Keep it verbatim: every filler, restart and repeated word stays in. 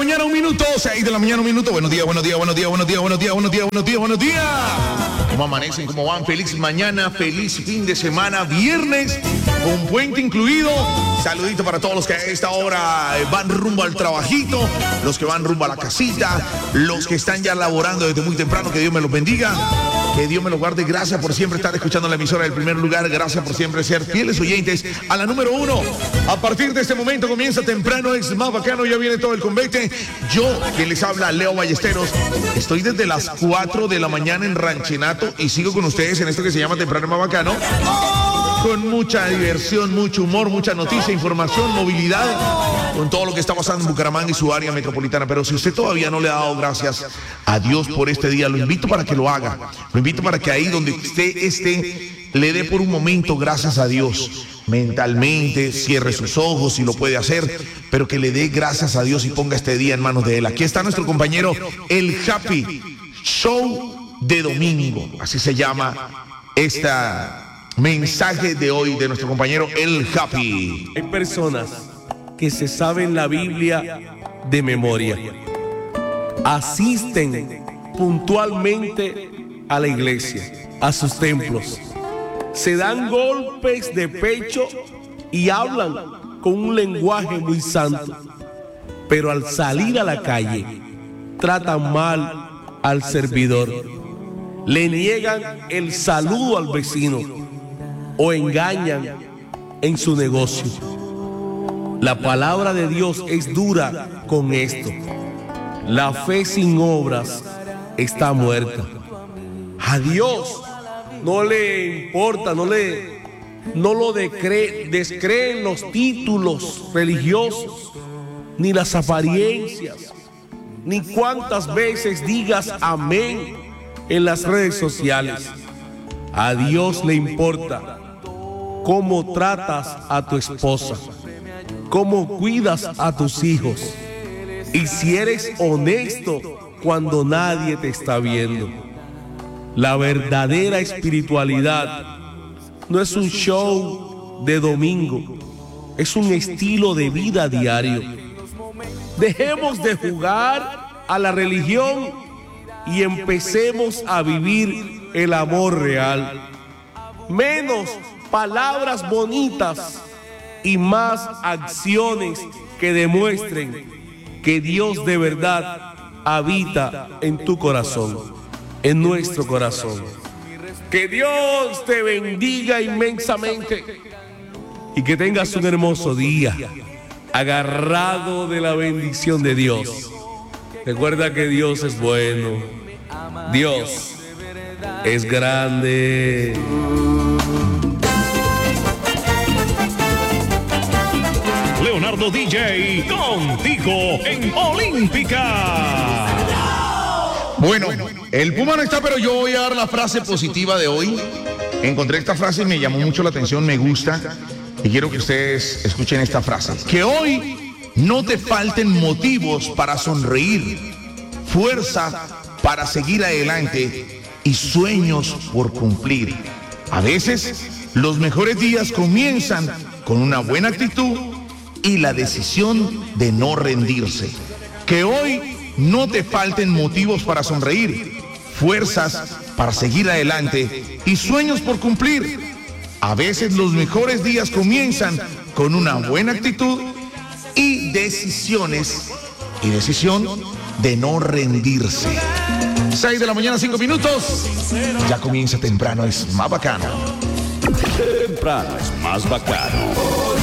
mañana, un minuto. seis de la mañana, un minuto. Buenos días, buenos días, buenos días, buenos días, buenos días, buenos días, buenos días, buenos días. ¿Cómo amanecen? ¿Cómo van? Feliz mañana, feliz fin de semana, viernes, con puente incluido. Saludito para todos los que a esta hora van rumbo al trabajito, los que van rumbo a la casita, los que están ya laborando desde muy temprano. Que Dios me los bendiga. Que Dios me lo guarde. Gracias por siempre estar escuchando la emisora del primer lugar. Gracias por siempre ser fieles oyentes a la número uno. A partir de este momento comienza temprano, es más bacano. Ya viene todo el convite. Yo, quien les habla, Leo Ballesteros. Estoy desde las cuatro de la mañana en Ranchenato y sigo con ustedes en esto que se llama Temprano Más Bacano. Con mucha diversión, mucho humor, mucha noticia, información, movilidad, con todo lo que está pasando en Bucaramanga y su área metropolitana. Pero si usted todavía no le ha dado gracias a Dios por este día, lo invito para que lo haga. Lo invito para que ahí donde usted esté, le dé por un momento gracias a Dios. Mentalmente, cierre sus ojos si lo puede hacer, pero que le dé gracias a Dios y ponga este día en manos de Él. Aquí está nuestro compañero, el Happy Show de domingo. Así se llama esta... mensaje de hoy de nuestro compañero El Happy. Hay personas que se saben la Biblia de memoria, asisten puntualmente a la iglesia, a sus templos, se dan golpes de pecho y hablan con un lenguaje muy santo, pero al salir a la calle tratan mal al servidor, le niegan el saludo al vecino o engañan en su negocio. La palabra de Dios es dura con esto. La fe sin obras está muerta. A Dios no le importa, no le no lo decre, descreen los títulos religiosos, ni las apariencias, ni cuántas veces digas amén en las redes sociales. A Dios le importa cómo tratas a tu esposa, cómo cuidas a tus hijos, y si eres honesto cuando nadie te está viendo. La verdadera espiritualidad no es un show de domingo, es un estilo de vida diario. Dejemos de jugar a la religión y empecemos a vivir el amor real. Menos palabras bonitas y más acciones que demuestren que Dios de verdad habita en tu corazón, en nuestro corazón. Que Dios te bendiga inmensamente y que tengas un hermoso día, agarrado de la bendición de Dios. Recuerda que Dios es bueno, Dios es grande. Leonardo D J, contigo en Olímpica. Bueno, el Puma no está, pero yo voy a dar la frase positiva de hoy. Encontré esta frase y me llamó mucho la atención, me gusta, y quiero que ustedes escuchen esta frase. Que hoy no te falten motivos para sonreír, fuerza para seguir adelante y sueños por cumplir. A veces, los mejores días comienzan con una buena actitud y la decisión de no rendirse. Que hoy no te falten motivos para sonreír, fuerzas para seguir adelante y sueños por cumplir. A veces los mejores días comienzan con una buena actitud y decisiones y decisión de no rendirse. seis de la mañana, cinco minutos. Ya comienza temprano, es más bacano. Temprano es más bacano.